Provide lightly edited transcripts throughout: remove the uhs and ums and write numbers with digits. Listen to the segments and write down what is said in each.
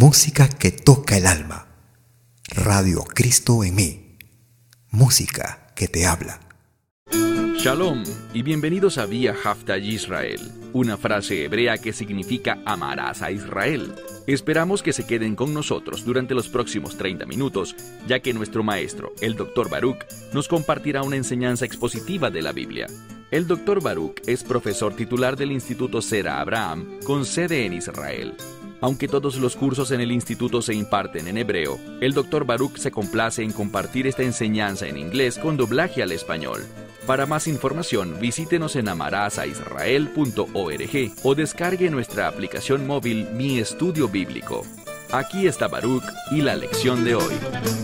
Música que toca el alma. Radio Cristo en mí. Música que te habla. Shalom y bienvenidos a Vía Haftaj Israel, una frase hebrea que significa amarás a Israel. Esperamos que se queden con nosotros durante los próximos 30 minutos, ya que nuestro maestro, el Dr. Baruch, nos compartirá una enseñanza expositiva de la Biblia. El Dr. Baruch es profesor titular del Instituto Sera Abraham, con sede en Israel. Aunque todos los cursos en el instituto se imparten en hebreo, el Dr. Baruch se complace en compartir esta enseñanza en inglés con doblaje al español. Para más información, visítenos en amarasaisrael.org o descargue nuestra aplicación móvil Mi Estudio Bíblico. Aquí está Baruch y la lección de hoy.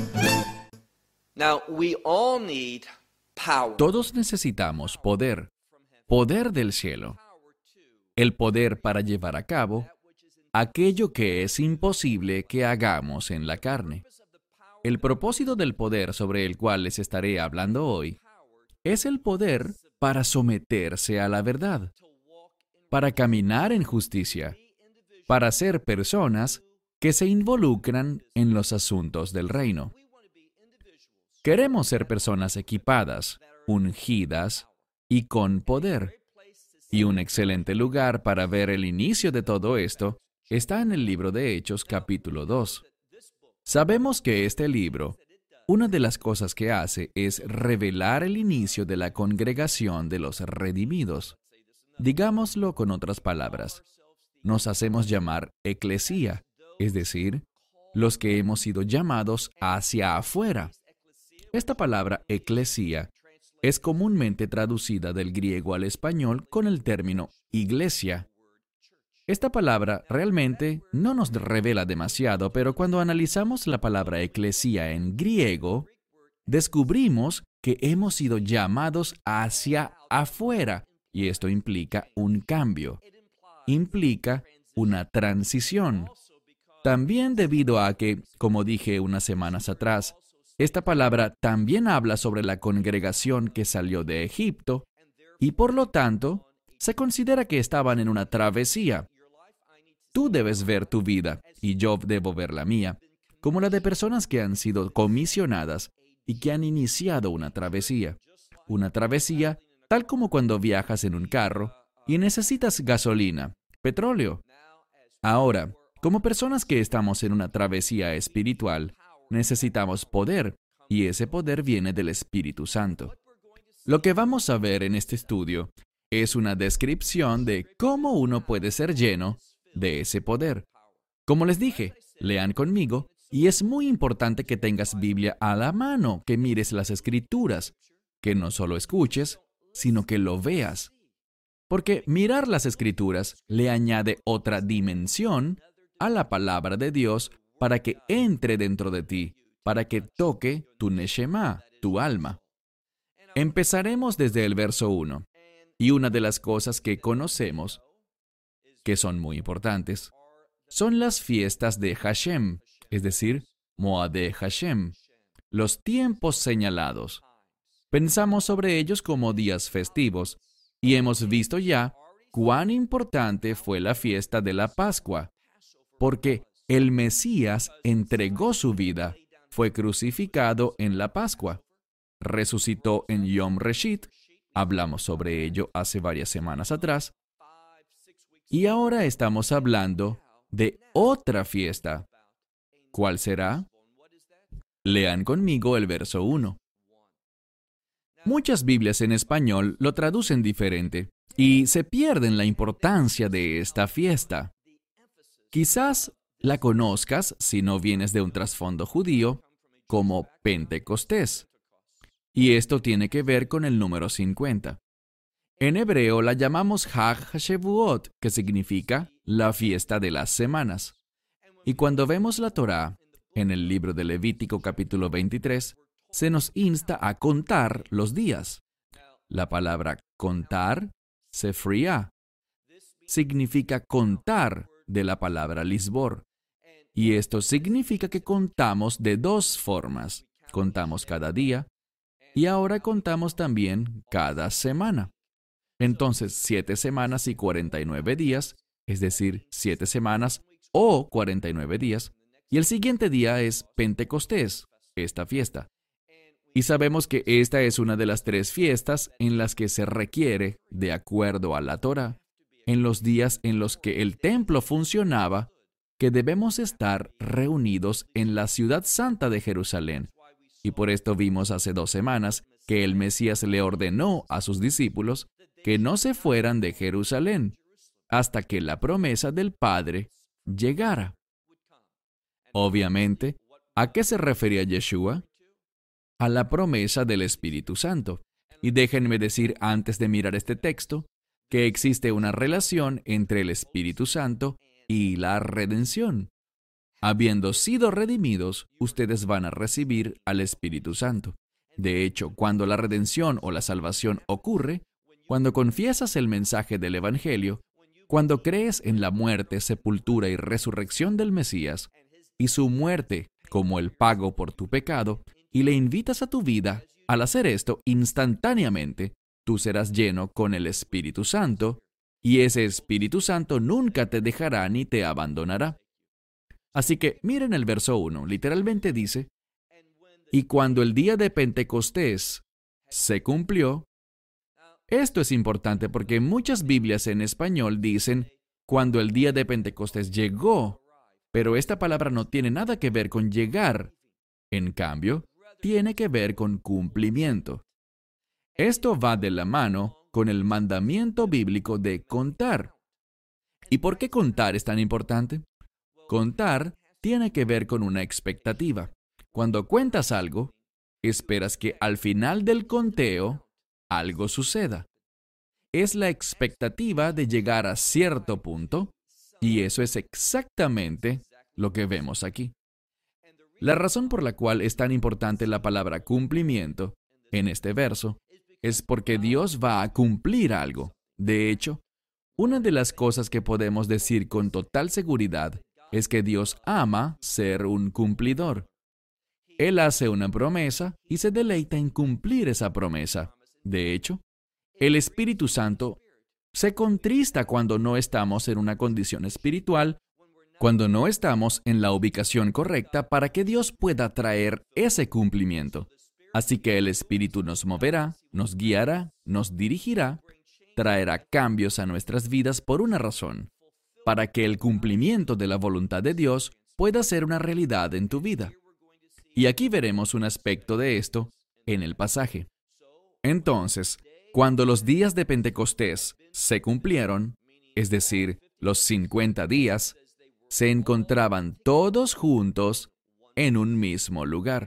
Todos necesitamos poder del cielo, el poder para llevar a cabo aquello que es imposible que hagamos en la carne. El propósito del poder sobre el cual les estaré hablando hoy es el poder para someterse a la verdad, para caminar en justicia, para ser personas que se involucran en los asuntos del reino. Queremos ser personas equipadas, ungidas y con poder. Y un excelente lugar para ver el inicio de todo esto está en el libro de Hechos, capítulo 2. Sabemos que este libro, una de las cosas que hace es revelar el inicio de la congregación de los redimidos. Digámoslo con otras palabras, nos hacemos llamar eclesía, es decir, los que hemos sido llamados hacia afuera. Esta palabra eclesía es comúnmente traducida del griego al español con el término iglesia. Esta palabra realmente no nos revela demasiado, pero cuando analizamos la palabra eclesía en griego, descubrimos que hemos sido llamados hacia afuera, y esto implica un cambio, implica una transición. También debido a que, como dije unas semanas atrás, esta palabra también habla sobre la congregación que salió de Egipto, y por lo tanto, se considera que estaban en una travesía. Tú debes ver tu vida, y yo debo ver la mía, como la de personas que han sido comisionadas y que han iniciado una travesía. Una travesía tal como cuando viajas en un carro y necesitas gasolina, petróleo. Ahora, como personas que estamos en una travesía espiritual, necesitamos poder, y ese poder viene del Espíritu Santo. Lo que vamos a ver en este estudio es una descripción de cómo uno puede ser lleno de ese poder. Como les dije, lean conmigo, y es muy importante que tengas Biblia a la mano, que mires las Escrituras, que no solo escuches, sino que lo veas. Porque mirar las Escrituras le añade otra dimensión a la palabra de Dios para que entre dentro de ti, para que toque tu neshama, tu alma. Empezaremos desde el verso 1, y una de las cosas que conocemos que son muy importantes, son las fiestas de Hashem, es decir, Moadé Hashem, los tiempos señalados. Pensamos sobre ellos como días festivos, y hemos visto ya cuán importante fue la fiesta de la Pascua, porque el Mesías entregó su vida, fue crucificado en la Pascua, resucitó en Yom Reshit, hablamos sobre ello hace varias semanas atrás, y ahora estamos hablando de otra fiesta. ¿Cuál será? Lean conmigo el verso 1. Muchas Biblias en español lo traducen diferente y se pierden la importancia de esta fiesta. Quizás la conozcas si no vienes de un trasfondo judío como Pentecostés. Y esto tiene que ver con el número 50. En hebreo la llamamos Hag HaShavuot, que significa la fiesta de las semanas. Y cuando vemos la Torá, en el libro de Levítico capítulo 23, se nos insta a contar los días. La palabra contar, sefriá, significa contar de la palabra lisbor. Y esto significa que contamos de dos formas. Contamos cada día y ahora contamos también cada semana. Entonces, 7 semanas y 49 días, es decir, 7 semanas o 49 días, y el siguiente día es Pentecostés, esta fiesta. Y sabemos que esta es una de las 3 fiestas en las que se requiere, de acuerdo a la Torá, en los días en los que el templo funcionaba, que debemos estar reunidos en la ciudad santa de Jerusalén. Y por esto vimos hace 2 semanas que el Mesías le ordenó a sus discípulos que no se fueran de Jerusalén hasta que la promesa del Padre llegara. Obviamente, ¿a qué se refería Yeshua? A la promesa del Espíritu Santo. Y déjenme decir antes de mirar este texto que existe una relación entre el Espíritu Santo y la redención. Habiendo sido redimidos, ustedes van a recibir al Espíritu Santo. De hecho, cuando la redención o la salvación ocurre, cuando confiesas el mensaje del Evangelio, cuando crees en la muerte, sepultura y resurrección del Mesías, y su muerte como el pago por tu pecado, y le invitas a tu vida, al hacer esto, instantáneamente, tú serás lleno con el Espíritu Santo, y ese Espíritu Santo nunca te dejará ni te abandonará. Así que miren el verso 1, literalmente dice, y cuando el día de Pentecostés se cumplió. Esto es importante porque muchas Biblias en español dicen, cuando el día de Pentecostés llegó, pero esta palabra no tiene nada que ver con llegar. En cambio, tiene que ver con cumplimiento. Esto va de la mano con el mandamiento bíblico de contar. ¿Y por qué contar es tan importante? Contar tiene que ver con una expectativa. Cuando cuentas algo, esperas que al final del conteo algo suceda. Es la expectativa de llegar a cierto punto, y eso es exactamente lo que vemos aquí. La razón por la cual es tan importante la palabra cumplimiento en este verso es porque Dios va a cumplir algo. De hecho, una de las cosas que podemos decir con total seguridad es que Dios ama ser un cumplidor. Él hace una promesa y se deleita en cumplir esa promesa. De hecho, el Espíritu Santo se contrista cuando no estamos en una condición espiritual, cuando no estamos en la ubicación correcta para que Dios pueda traer ese cumplimiento. Así que el Espíritu nos moverá, nos guiará, nos dirigirá, traerá cambios a nuestras vidas por una razón, para que el cumplimiento de la voluntad de Dios pueda ser una realidad en tu vida. Y aquí veremos un aspecto de esto en el pasaje. Entonces, cuando los días de Pentecostés se cumplieron, es decir, los 50 días, se encontraban todos juntos en un mismo lugar.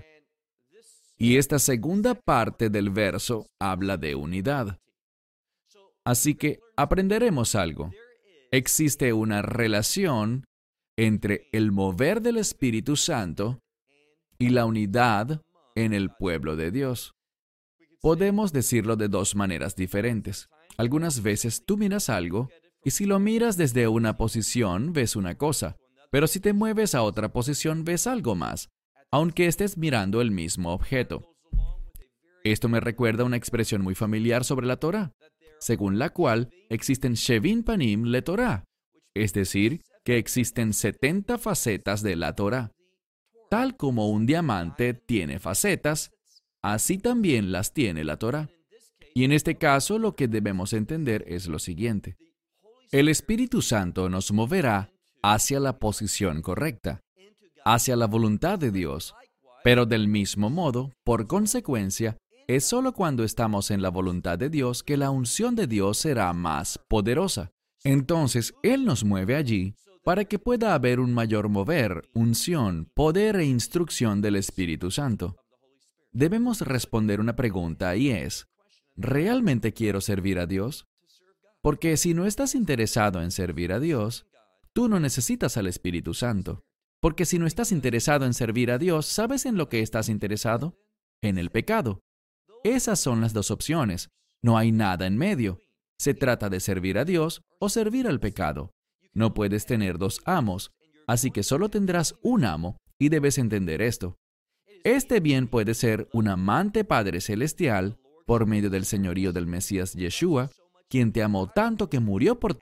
Y esta segunda parte del verso habla de unidad. Así que aprenderemos algo. Existe una relación entre el mover del Espíritu Santo y la unidad en el pueblo de Dios. Podemos decirlo de 2 maneras diferentes. Algunas veces tú miras algo y si lo miras desde una posición ves una cosa, pero si te mueves a otra posición ves algo más, aunque estés mirando el mismo objeto. Esto me recuerda una expresión muy familiar sobre la Torá, según la cual existen Shevin Panim le Torá, es decir, que existen 70 facetas de la Torá. Tal como un diamante tiene facetas, así también las tiene la Torá. Y en este caso lo que debemos entender es lo siguiente. El Espíritu Santo nos moverá hacia la posición correcta, hacia la voluntad de Dios, pero del mismo modo, por consecuencia, es solo cuando estamos en la voluntad de Dios que la unción de Dios será más poderosa. Entonces, Él nos mueve allí para que pueda haber un mayor mover, unción, poder e instrucción del Espíritu Santo. Debemos responder una pregunta y es, ¿realmente quiero servir a Dios? Porque si no estás interesado en servir a Dios, tú no necesitas al Espíritu Santo. Porque si no estás interesado en servir a Dios, ¿sabes en lo que estás interesado? En el pecado. Esas son las 2 opciones. No hay nada en medio. Se trata de servir a Dios o servir al pecado. No puedes tener 2 amos, así que solo tendrás un amo y debes entender esto. Este bien puede ser un amante Padre Celestial por medio del señorío del Mesías Yeshua, quien te amó tanto que murió por ti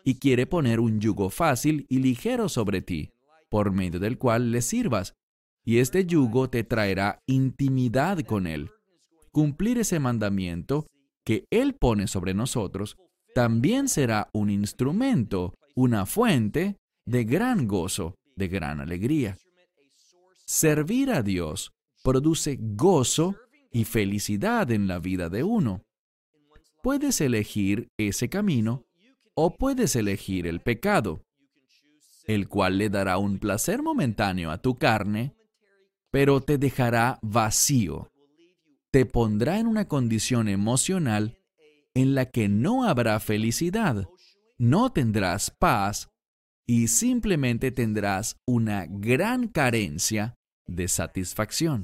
y quiere poner un yugo fácil y ligero sobre ti, por medio del cual le sirvas. Y este yugo te traerá intimidad con Él. Cumplir ese mandamiento que Él pone sobre nosotros también será un instrumento, una fuente de gran gozo, de gran alegría. Servir a Dios produce gozo y felicidad en la vida de uno. Puedes elegir ese camino o puedes elegir el pecado, el cual le dará un placer momentáneo a tu carne, pero te dejará vacío. Te pondrá en una condición emocional en la que no habrá felicidad, no tendrás paz y simplemente tendrás una gran carencia de satisfacción.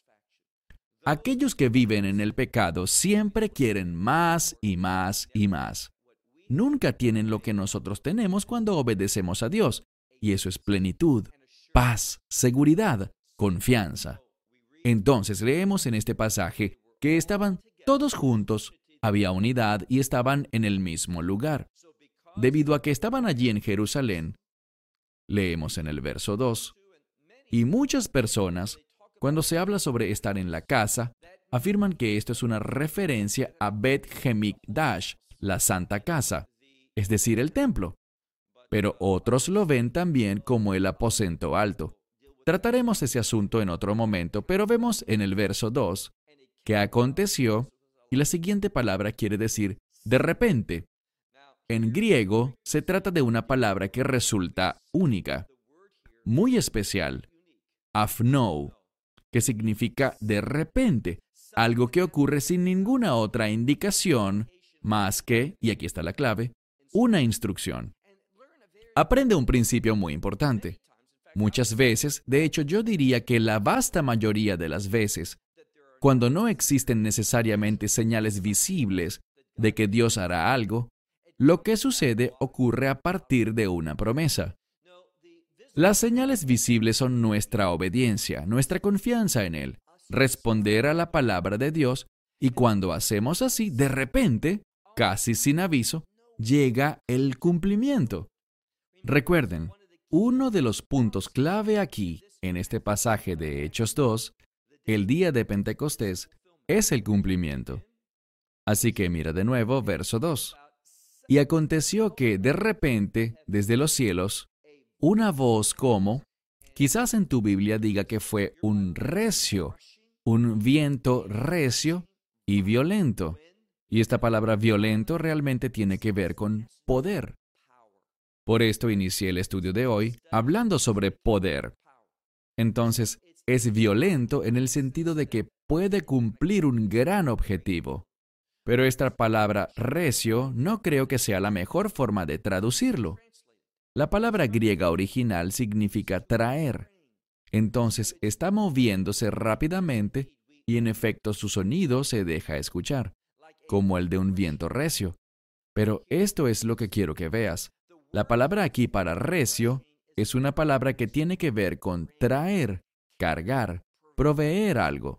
Aquellos que viven en el pecado siempre quieren más y más y más. Nunca tienen lo que nosotros tenemos cuando obedecemos a Dios, y eso es plenitud, paz, seguridad, confianza. Entonces leemos en este pasaje que estaban todos juntos, había unidad y estaban en el mismo lugar. Debido a que estaban allí en Jerusalén, leemos en el verso 2, y muchas personas, cuando se habla sobre estar en la casa, afirman que esto es una referencia a Bet Hemikdash, la Santa Casa, es decir, el templo. Pero otros lo ven también como el aposento alto. Trataremos ese asunto en otro momento, pero vemos en el verso 2 que aconteció, y la siguiente palabra quiere decir de repente. En griego se trata de una palabra que resulta única, muy especial, afnou, que significa de repente, algo que ocurre sin ninguna otra indicación más que, y aquí está la clave, una instrucción. Aprende un principio muy importante. Muchas veces, de hecho yo diría que la vasta mayoría de las veces, cuando no existen necesariamente señales visibles de que Dios hará algo, lo que sucede ocurre a partir de una promesa. Las señales visibles son nuestra obediencia, nuestra confianza en Él, responder a la palabra de Dios, y cuando hacemos así, de repente, casi sin aviso, llega el cumplimiento. Recuerden, uno de los puntos clave aquí, en este pasaje de Hechos 2, el día de Pentecostés, es el cumplimiento. Así que mira de nuevo verso 2. Y aconteció que de repente, desde los cielos, una voz como, quizás en tu Biblia diga que fue un recio, un viento recio y violento. Y esta palabra violento realmente tiene que ver con poder. Por esto inicié el estudio de hoy hablando sobre poder. Entonces, es violento en el sentido de que puede cumplir un gran objetivo. Pero esta palabra recio no creo que sea la mejor forma de traducirlo. La palabra griega original significa traer. Entonces está moviéndose rápidamente y en efecto su sonido se deja escuchar, como el de un viento recio. Pero esto es lo que quiero que veas. La palabra aquí para recio es una palabra que tiene que ver con traer, cargar, proveer algo.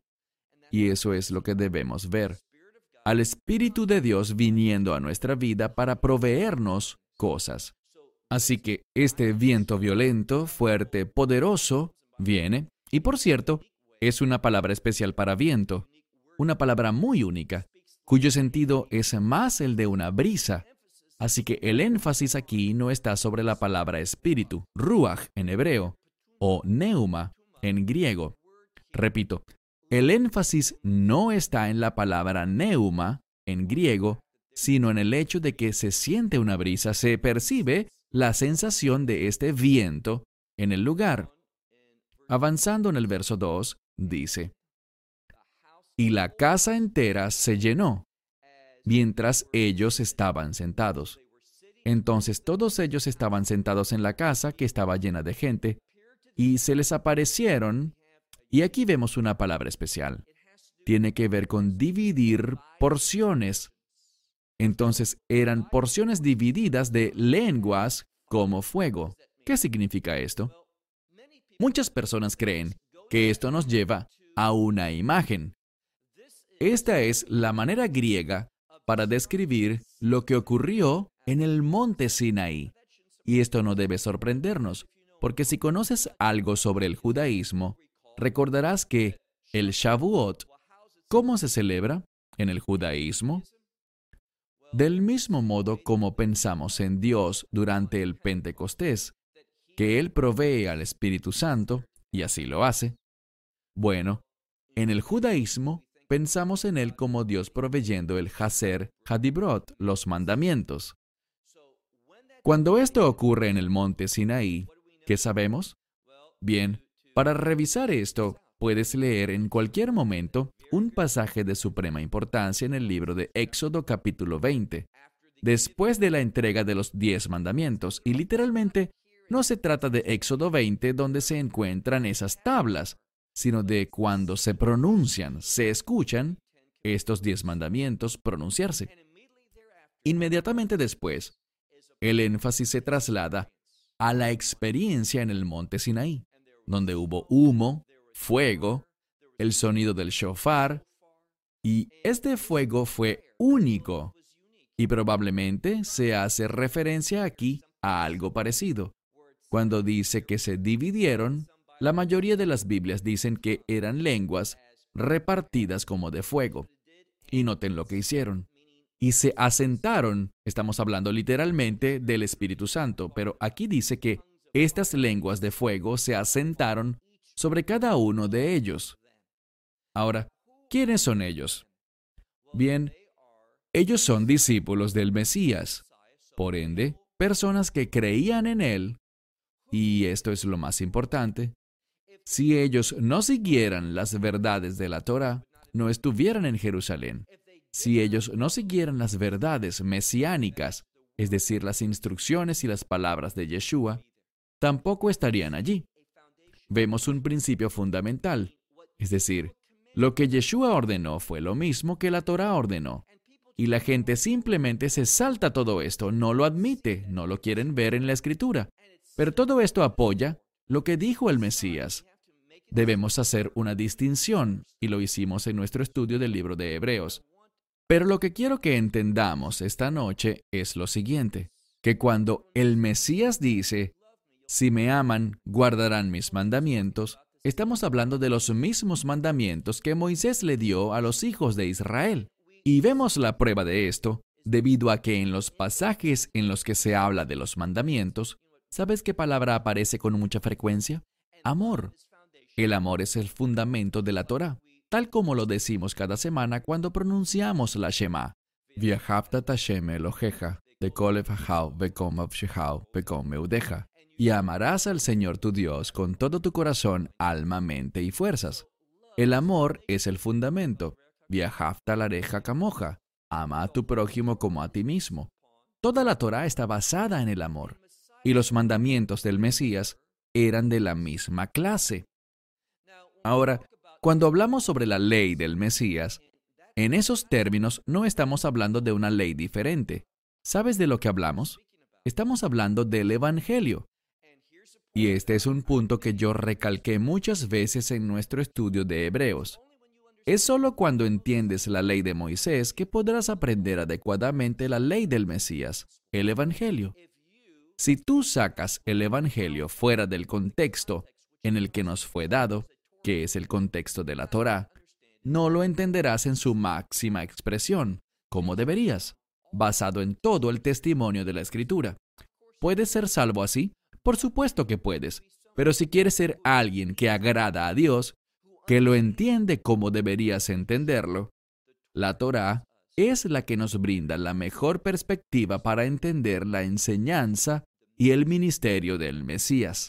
Y eso es lo que debemos ver. Al Espíritu de Dios viniendo a nuestra vida para proveernos cosas. Así que este viento violento, fuerte, poderoso, viene, y por cierto, es una palabra especial para viento, una palabra muy única, cuyo sentido es más el de una brisa. Así que el énfasis aquí no está sobre la palabra espíritu, ruach en hebreo, o neuma en griego. Repito, el énfasis no está en la palabra neuma en griego, sino en el hecho de que se siente una brisa, se percibe la sensación de este viento en el lugar. Avanzando en el verso 2, dice, y la casa entera se llenó, mientras ellos estaban sentados. Entonces todos ellos estaban sentados en la casa que estaba llena de gente, y se les aparecieron, y aquí vemos una palabra especial. Tiene que ver con dividir porciones. Entonces eran porciones divididas de lenguas como fuego. ¿Qué significa esto? Muchas personas creen que esto nos lleva a una imagen. Esta es la manera griega para describir lo que ocurrió en el monte Sinaí. Y esto no debe sorprendernos, porque si conoces algo sobre el judaísmo, recordarás que el Shavuot, ¿cómo se celebra en el judaísmo? Del mismo modo como pensamos en Dios durante el Pentecostés, que Él provee al Espíritu Santo, y así lo hace. Bueno, en el judaísmo pensamos en Él como Dios proveyendo el Haser Hadibrot, los mandamientos. Cuando esto ocurre en el monte Sinaí, ¿qué sabemos? Bien, para revisar esto, puedes leer en cualquier momento un pasaje de suprema importancia en el libro de Éxodo capítulo 20, después de la entrega de los 10 mandamientos, y literalmente no se trata de Éxodo 20 donde se encuentran esas tablas, sino de cuando se pronuncian, se escuchan estos 10 mandamientos pronunciarse. Inmediatamente después, el énfasis se traslada a la experiencia en el monte Sinaí, donde hubo humo, fuego, el sonido del shofar, y este fuego fue único. Y probablemente se hace referencia aquí a algo parecido. Cuando dice que se dividieron, la mayoría de las Biblias dicen que eran lenguas repartidas como de fuego. Y noten lo que hicieron. Y se asentaron, estamos hablando literalmente del Espíritu Santo, pero aquí dice que estas lenguas de fuego se asentaron sobre cada uno de ellos. Ahora, ¿quiénes son ellos? Bien, ellos son discípulos del Mesías, por ende, personas que creían en Él, y esto es lo más importante. Si ellos no siguieran las verdades de la Torá, no estuvieran en Jerusalén. Si ellos no siguieran las verdades mesiánicas, es decir, las instrucciones y las palabras de Yeshua, tampoco estarían allí. Vemos un principio fundamental, es decir, lo que Yeshua ordenó fue lo mismo que la Torá ordenó. Y la gente simplemente se salta todo esto, no lo admite, no lo quieren ver en la Escritura. Pero todo esto apoya lo que dijo el Mesías. Debemos hacer una distinción, y lo hicimos en nuestro estudio del libro de Hebreos. Pero lo que quiero que entendamos esta noche es lo siguiente, que cuando el Mesías dice, si me aman, guardarán mis mandamientos, estamos hablando de los mismos mandamientos que Moisés le dio a los hijos de Israel. Y vemos la prueba de esto, debido a que en los pasajes en los que se habla de los mandamientos, ¿sabes qué palabra aparece con mucha frecuencia? Amor. El amor es el fundamento de la Torá, tal como lo decimos cada semana cuando pronunciamos la Shema. V'ahavta Hashem Eloheja, b'kol lefaja v'kom nafsheja v'kom meudeja. Y amarás al Señor tu Dios con todo tu corazón, alma, mente y fuerzas. El amor es el fundamento. V'ahavta lareja kamoja. Ama a tu prójimo como a ti mismo. Toda la Torá está basada en el amor. Y los mandamientos del Mesías eran de la misma clase. Ahora, cuando hablamos sobre la ley del Mesías, en esos términos no estamos hablando de una ley diferente. ¿Sabes de lo que hablamos? Estamos hablando del Evangelio. Y este es un punto que yo recalqué muchas veces en nuestro estudio de Hebreos. Es solo cuando entiendes la ley de Moisés que podrás aprender adecuadamente la ley del Mesías, el Evangelio. Si tú sacas el Evangelio fuera del contexto en el que nos fue dado, que es el contexto de la Torá, no lo entenderás en su máxima expresión, como deberías, basado en todo el testimonio de la Escritura. ¿Puedes ser salvo así? Por supuesto que puedes, pero si quieres ser alguien que agrada a Dios, que lo entiende como deberías entenderlo, la Torá es la que nos brinda la mejor perspectiva para entender la enseñanza y el ministerio del Mesías.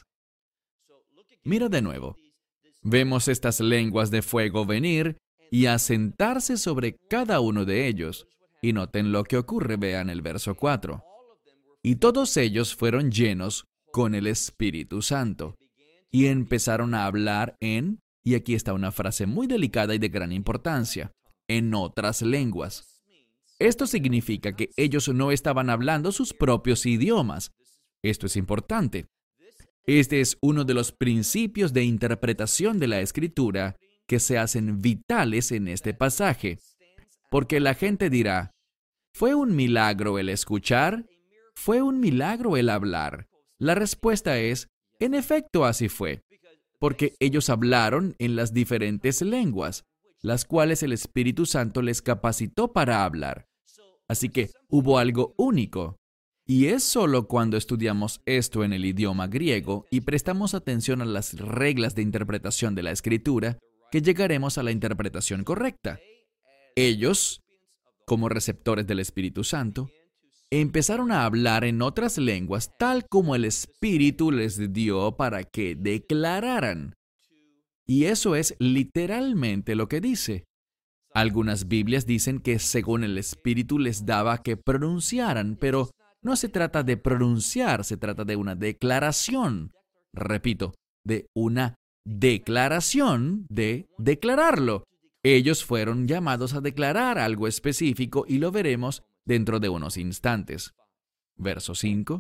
Mira de nuevo. Vemos estas lenguas de fuego venir y asentarse sobre cada uno de ellos. Y noten lo que ocurre, vean el verso 4. Y todos ellos fueron llenos con el Espíritu Santo. Y empezaron a hablar en, y aquí está una frase muy delicada y de gran importancia, en otras lenguas. Esto significa que ellos no estaban hablando sus propios idiomas. Esto es importante. Este es uno de los principios de interpretación de la Escritura que se hacen vitales en este pasaje. Porque la gente dirá, ¿fue un milagro el escuchar? ¿fue un milagro el hablar? La respuesta es, en efecto, así fue, porque ellos hablaron en las diferentes lenguas, las cuales el Espíritu Santo les capacitó para hablar. Así que hubo algo único. Y es solo cuando estudiamos esto en el idioma griego y prestamos atención a las reglas de interpretación de la Escritura que llegaremos a la interpretación correcta. Ellos, como receptores del Espíritu Santo, empezaron a hablar en otras lenguas tal como el Espíritu les dio para que declararan. Y eso es literalmente lo que dice. Algunas Biblias dicen que según el Espíritu les daba que pronunciaran, pero no se trata de pronunciar, se trata de una declaración. Repito, de una declaración de declararlo. Ellos fueron llamados a declarar algo específico y lo veremos dentro de unos instantes. Verso 5.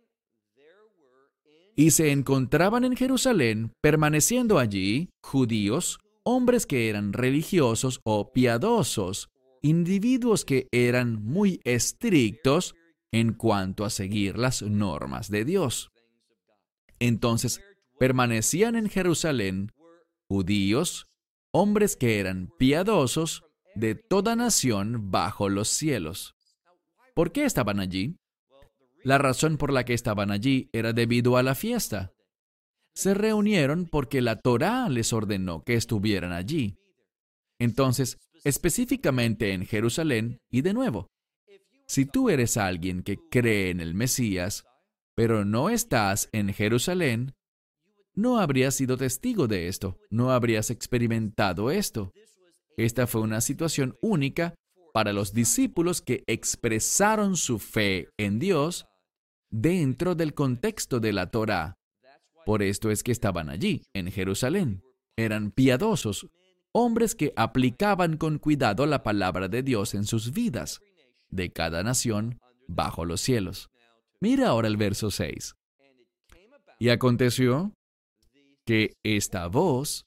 Y se encontraban en Jerusalén, permaneciendo allí, judíos, hombres que eran religiosos o piadosos, individuos que eran muy estrictos en cuanto a seguir las normas de Dios. Entonces, permanecían en Jerusalén, judíos, hombres que eran piadosos de toda nación bajo los cielos. ¿Por qué estaban allí? La razón por la que estaban allí era debido a la fiesta. Se reunieron porque la Torá les ordenó que estuvieran allí. Entonces, específicamente en Jerusalén, y de nuevo, si tú eres alguien que cree en el Mesías, pero no estás en Jerusalén, no habrías sido testigo de esto, no habrías experimentado esto. Esta fue una situación única para los discípulos que expresaron su fe en Dios dentro del contexto de la Torá. Por esto es que estaban allí, en Jerusalén. Eran piadosos, hombres que aplicaban con cuidado la palabra de Dios en sus vidas, de cada nación bajo los cielos. Mira ahora el verso 6. Y aconteció que esta voz,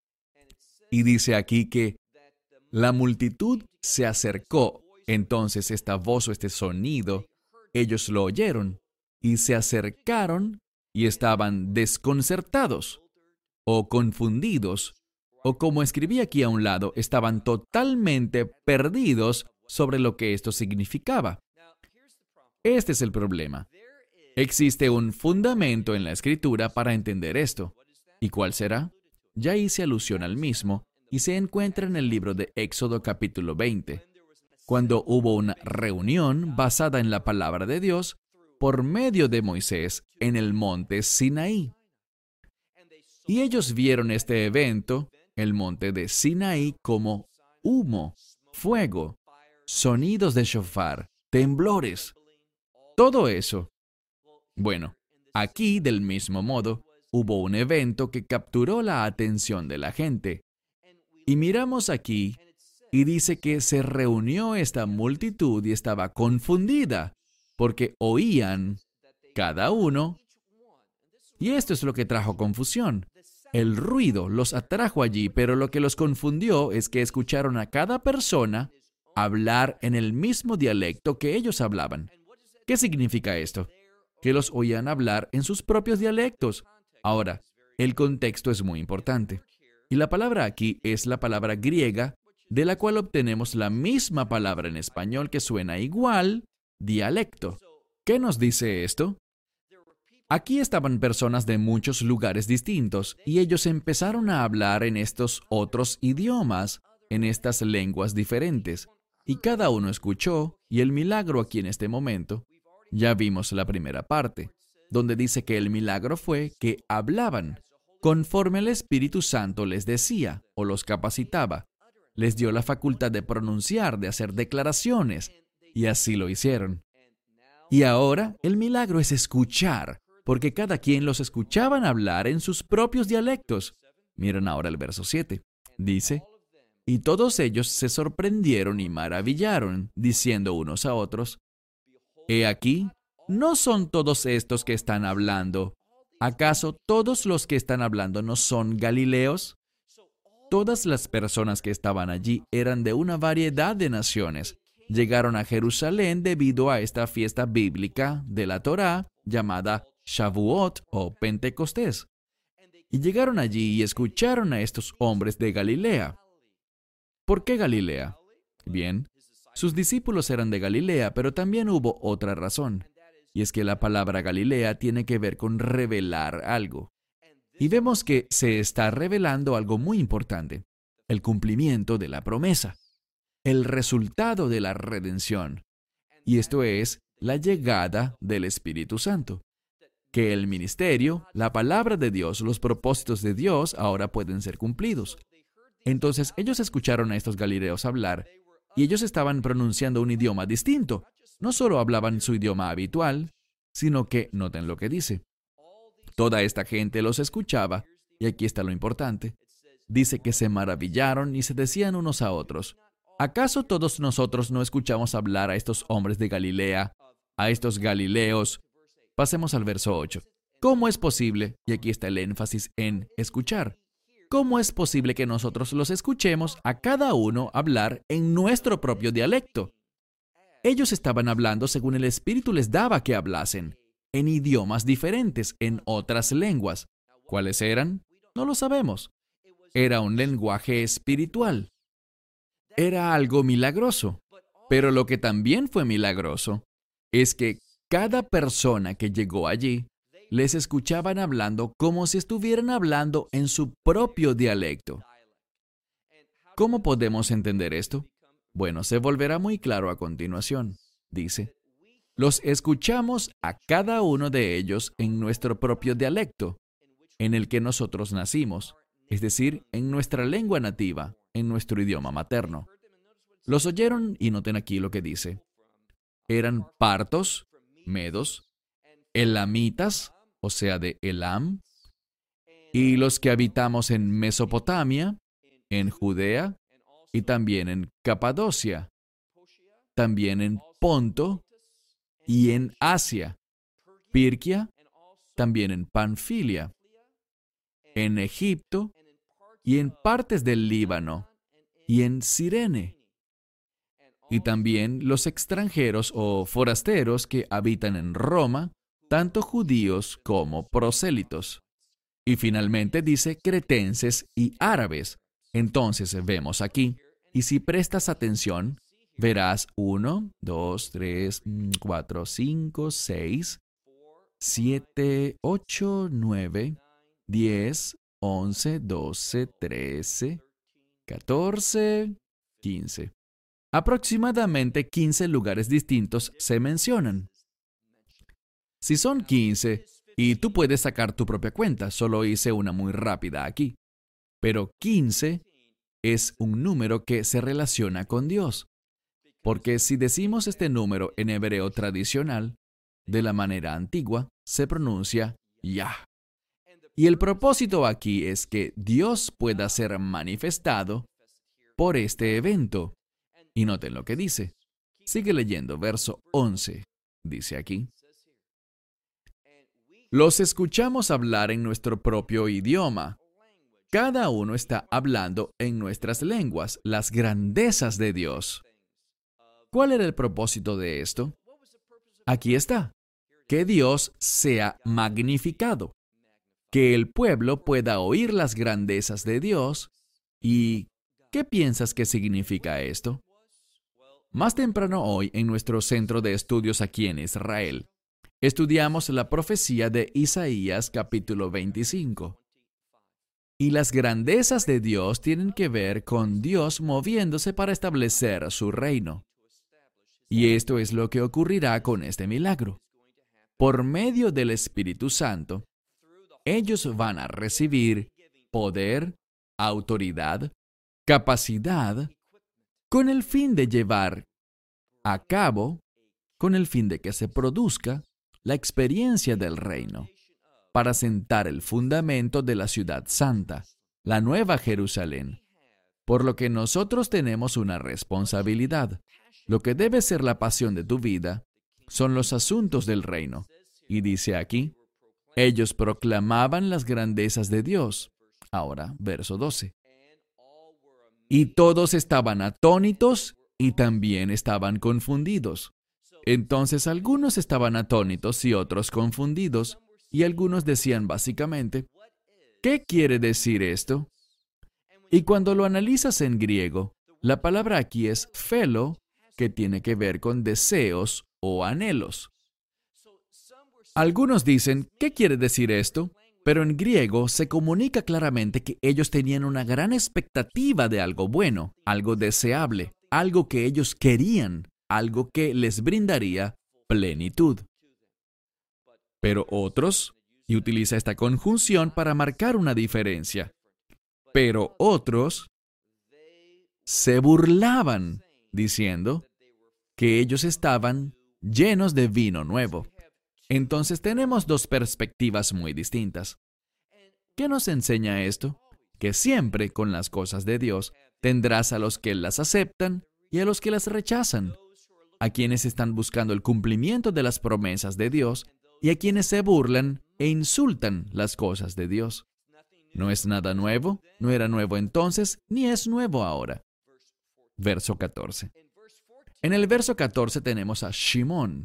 y dice aquí que la multitud se acercó, entonces esta voz o este sonido, ellos lo oyeron, y se acercaron y estaban desconcertados, o confundidos, o como escribí aquí a un lado, estaban totalmente perdidos sobre lo que esto significaba. Este es el problema. Existe un fundamento en la Escritura para entender esto. ¿Y cuál será? Ya hice alusión al mismo, y se encuentra en el libro de Éxodo capítulo 20, cuando hubo una reunión basada en la palabra de Dios por medio de Moisés en el monte Sinaí. Y ellos vieron este evento, el monte de Sinaí, como humo, fuego, sonidos de shofar, temblores, todo eso. Bueno, aquí del mismo modo, hubo un evento que capturó la atención de la gente. Y miramos aquí, y dice que se reunió esta multitud y estaba confundida, porque oían cada uno. Y esto es lo que trajo confusión. El ruido los atrajo allí, pero lo que los confundió es que escucharon a cada persona hablar en el mismo dialecto que ellos hablaban. ¿Qué significa esto? Que los oían hablar en sus propios dialectos. Ahora, el contexto es muy importante. Y la palabra aquí es la palabra griega, de la cual obtenemos la misma palabra en español que suena igual, dialecto. ¿Qué nos dice esto? Aquí estaban personas de muchos lugares distintos y ellos empezaron a hablar en estos otros idiomas, en estas lenguas diferentes. Y cada uno escuchó, y el milagro aquí en este momento, ya vimos la primera parte, donde dice que el milagro fue que hablaban, conforme el Espíritu Santo les decía o los capacitaba. Les dio la facultad de pronunciar, de hacer declaraciones, y así lo hicieron. Y ahora el milagro es escuchar, porque cada quien los escuchaban hablar en sus propios dialectos. Miren ahora el verso 7. Dice, y todos ellos se sorprendieron y maravillaron, diciendo unos a otros, he aquí, ¿no son todos estos que están hablando? ¿Acaso todos los que están hablando no son galileos? Todas las personas que estaban allí eran de una variedad de naciones, llegaron a Jerusalén debido a esta fiesta bíblica de la Torá llamada Shavuot o Pentecostés. Y llegaron allí y escucharon a estos hombres de Galilea. ¿Por qué Galilea? Bien, sus discípulos eran de Galilea, pero también hubo otra razón. Y es que la palabra Galilea tiene que ver con revelar algo. Y vemos que se está revelando algo muy importante: el cumplimiento de la promesa, el resultado de la redención. Y esto es la llegada del Espíritu Santo. Que el ministerio, la palabra de Dios, los propósitos de Dios ahora pueden ser cumplidos. Entonces ellos escucharon a estos galileos hablar y ellos estaban pronunciando un idioma distinto. No solo hablaban su idioma habitual, sino que, noten lo que dice, toda esta gente los escuchaba, y aquí está lo importante. Dice que se maravillaron y se decían unos a otros: ¿acaso todos nosotros no escuchamos hablar a estos hombres de Galilea, a estos galileos? Pasemos al verso 8. ¿Cómo es posible? Y aquí está el énfasis en escuchar. ¿Cómo es posible que nosotros los escuchemos a cada uno hablar en nuestro propio dialecto? Ellos estaban hablando según el Espíritu les daba que hablasen, en idiomas diferentes, en otras lenguas. ¿Cuáles eran? No lo sabemos. Era un lenguaje espiritual. Era algo milagroso. Pero lo que también fue milagroso es que cada persona que llegó allí les escuchaban hablando como si estuvieran hablando en su propio dialecto. ¿Cómo podemos entender esto? Bueno, se volverá muy claro a continuación. Dice: los escuchamos a cada uno de ellos en nuestro propio dialecto, en el que nosotros nacimos, es decir, en nuestra lengua nativa, en nuestro idioma materno. Los oyeron y noten aquí lo que dice. Eran partos, medos, elamitas, o sea, de Elam, y los que habitamos en Mesopotamia, en Judea, y también en Capadocia, también en Ponto y en Asia, Pirquia, también en Panfilia, en Egipto y en partes del Líbano y en Cirene, y también los extranjeros o forasteros que habitan en Roma, tanto judíos como prosélitos. Y finalmente dice cretenses y árabes. Entonces vemos aquí, y si prestas atención, verás 1, 2, 3, 4, 5, 6, 7, 8, 9, 10, 11, 12, 13, 14, 15. Aproximadamente 15 lugares distintos se mencionan. Si son 15, y tú puedes sacar tu propia cuenta, solo hice una muy rápida aquí. Pero 15 es un número que se relaciona con Dios. Porque si decimos este número en hebreo tradicional, de la manera antigua, se pronuncia Yah. Y el propósito aquí es que Dios pueda ser manifestado por este evento. Y noten lo que dice. Sigue leyendo, verso 11. Dice aquí: los escuchamos hablar en nuestro propio idioma. Cada uno está hablando en nuestras lenguas las grandezas de Dios. ¿Cuál era el propósito de esto? Aquí está. Que Dios sea magnificado. Que el pueblo pueda oír las grandezas de Dios. ¿Y qué piensas que significa esto? Más temprano hoy, en nuestro centro de estudios aquí en Israel, estudiamos la profecía de Isaías capítulo 25. Y las grandezas de Dios tienen que ver con Dios moviéndose para establecer su reino. Y esto es lo que ocurrirá con este milagro. Por medio del Espíritu Santo, ellos van a recibir poder, autoridad, capacidad, con el fin de llevar a cabo, con el fin de que se produzca la experiencia del reino, para sentar el fundamento de la ciudad santa, la nueva Jerusalén. Por lo que nosotros tenemos una responsabilidad. Lo que debe ser la pasión de tu vida son los asuntos del reino. Y dice aquí, ellos proclamaban las grandezas de Dios. Ahora, verso 12. Y todos estaban atónitos y también estaban confundidos. Entonces algunos estaban atónitos y otros confundidos, y algunos decían básicamente, ¿qué quiere decir esto? Y cuando lo analizas en griego, la palabra aquí es phelo, que tiene que ver con deseos o anhelos. Algunos dicen, ¿qué quiere decir esto? Pero en griego se comunica claramente que ellos tenían una gran expectativa de algo bueno, algo deseable, algo que ellos querían, algo que les brindaría plenitud. Pero otros, y utiliza esta conjunción para marcar una diferencia, pero otros se burlaban, diciendo que ellos estaban llenos de vino nuevo. Entonces tenemos dos perspectivas muy distintas. ¿Qué nos enseña esto? Que siempre con las cosas de Dios tendrás a los que las aceptan y a los que las rechazan, a quienes están buscando el cumplimiento de las promesas de Dios y a quienes se burlan e insultan las cosas de Dios. No es nada nuevo, no era nuevo entonces, ni es nuevo ahora. Verso 14. En el verso 14 tenemos a Shimón,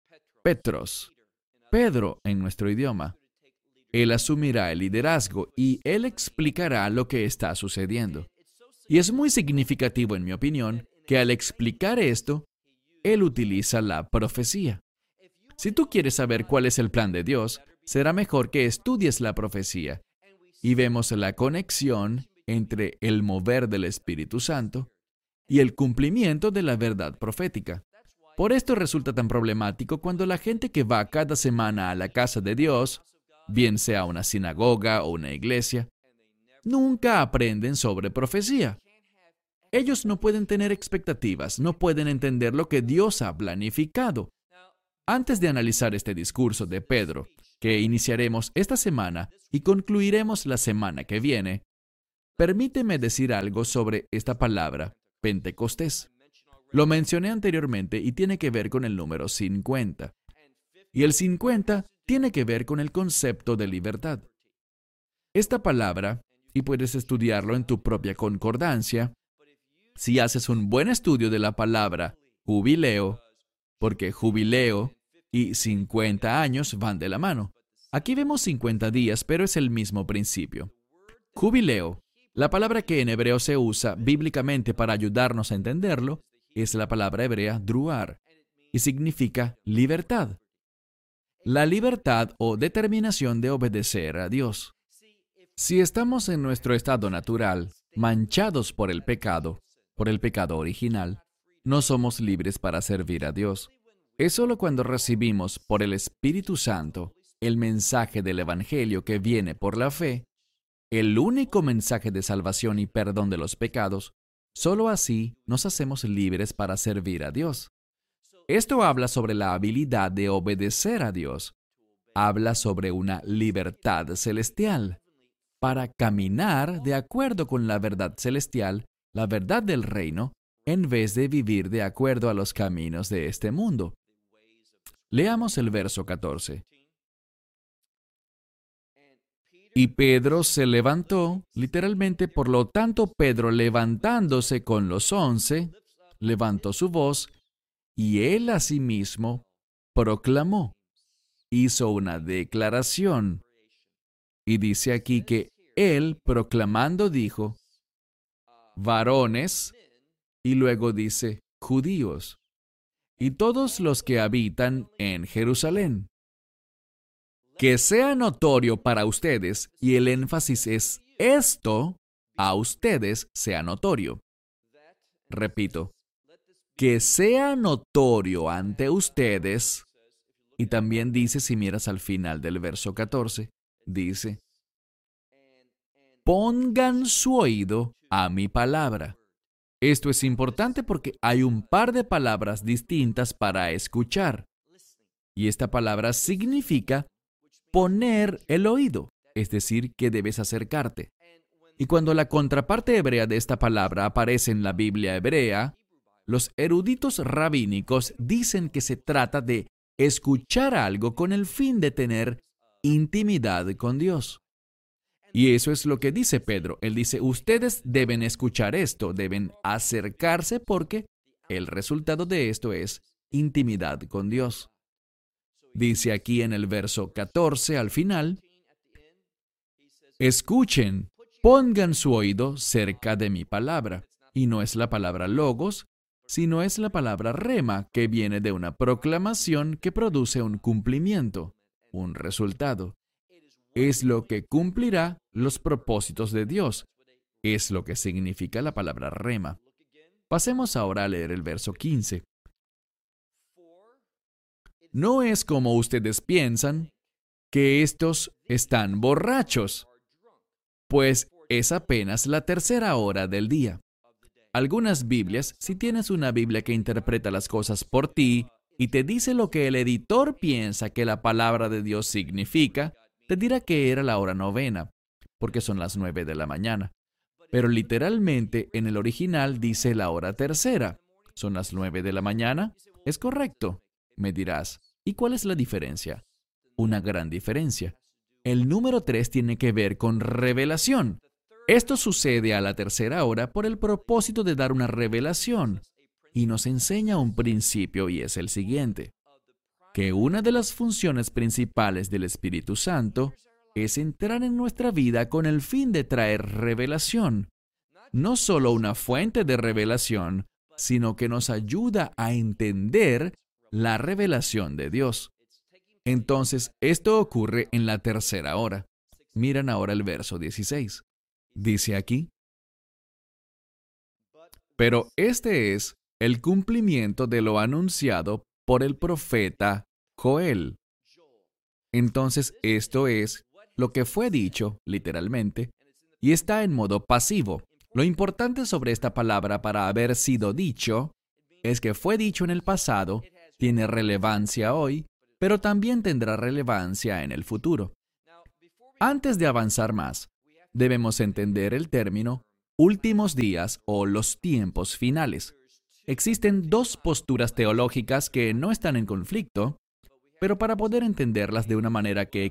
Petros, Pedro en nuestro idioma. Él asumirá el liderazgo y él explicará lo que está sucediendo. Y es muy significativo, en mi opinión, que al explicar esto, él utiliza la profecía. Si tú quieres saber cuál es el plan de Dios, será mejor que estudies la profecía. Y vemos la conexión entre el mover del Espíritu Santo y el cumplimiento de la verdad profética. Por esto resulta tan problemático cuando la gente que va cada semana a la casa de Dios, bien sea una sinagoga o una iglesia, nunca aprenden sobre profecía. Ellos no pueden tener expectativas, no pueden entender lo que Dios ha planificado. Antes de analizar este discurso de Pedro, que iniciaremos esta semana y concluiremos la semana que viene, permíteme decir algo sobre esta palabra, Pentecostés. Lo mencioné anteriormente y tiene que ver con el número 50. Y el 50 tiene que ver con el concepto de libertad. Esta palabra, y puedes estudiarlo en tu propia concordancia, si haces un buen estudio de la palabra jubileo, porque jubileo y 50 años van de la mano. Aquí vemos 50 días, pero es el mismo principio. Jubileo, la palabra que en hebreo se usa bíblicamente para ayudarnos a entenderlo, es la palabra hebrea druar, y significa libertad. La libertad o determinación de obedecer a Dios. Si estamos en nuestro estado natural, manchados por el pecado original, no somos libres para servir a Dios. Es solo cuando recibimos por el Espíritu Santo el mensaje del Evangelio que viene por la fe, el único mensaje de salvación y perdón de los pecados, solo así nos hacemos libres para servir a Dios. Esto habla sobre la habilidad de obedecer a Dios. Habla sobre una libertad celestial para caminar de acuerdo con la verdad celestial, la verdad del reino, en vez de vivir de acuerdo a los caminos de este mundo. Leamos el verso 14. Y Pedro se levantó, literalmente, por lo tanto, Pedro levantándose con los 11, levantó su voz, y él asimismo proclamó, hizo una declaración. Y dice aquí que él, proclamando, dijo, varones, y luego dice, judíos, y todos los que habitan en Jerusalén. Que sea notorio para ustedes, y el énfasis es esto, a ustedes sea notorio. Repito, que sea notorio ante ustedes, y también dice, si miras al final del verso 14, dice, pongan su oído a mi palabra. Esto es importante porque hay un par de palabras distintas para escuchar, y esta palabra significa poner el oído, es decir, que debes acercarte. Y cuando la contraparte hebrea de esta palabra aparece en la Biblia hebrea, los eruditos rabínicos dicen que se trata de escuchar algo con el fin de tener intimidad con Dios. Y eso es lo que dice Pedro. Él dice, ustedes deben escuchar esto, deben acercarse porque El resultado de esto es intimidad con Dios. Dice aquí en el verso 14 al final, escuchen, pongan su oído cerca de mi palabra. Y no es la palabra logos, sino es la palabra rema, que viene de una proclamación que produce un cumplimiento, un resultado. Es lo que cumplirá los propósitos de Dios. Es lo que significa la palabra rema. Pasemos ahora a leer el verso 15. No es como ustedes piensan, que estos están borrachos, pues es apenas la tercera hora del día. Algunas Biblias, si tienes una Biblia que interpreta las cosas por ti y te dice lo que el editor piensa que la palabra de Dios significa, te dirá que era la hora novena, porque son las 9 de la mañana. Pero literalmente en el original dice la hora tercera. ¿Son las 9 de la mañana? Es correcto. Me dirás, ¿y cuál es la diferencia? Una gran diferencia. El número 3 tiene que ver con revelación. Esto sucede a la tercera hora por el propósito de dar una revelación y nos enseña un principio, y es el siguiente: que una de las funciones principales del Espíritu Santo es entrar en nuestra vida con el fin de traer revelación. No solo una fuente de revelación, sino que nos ayuda a entender la revelación de Dios. Entonces, esto ocurre en la tercera hora. Miren ahora el verso 16. Dice aquí, pero este es el cumplimiento de lo anunciado por el profeta Joel. Entonces, esto es lo que fue dicho, literalmente, y está en modo pasivo. Lo importante sobre esta palabra para haber sido dicho es que fue dicho en el pasado, tiene relevancia hoy, pero también tendrá relevancia en el futuro. Antes de avanzar más, debemos entender el término últimos días o los tiempos finales. Existen dos posturas teológicas que no están en conflicto, pero para poder entenderlas de una manera que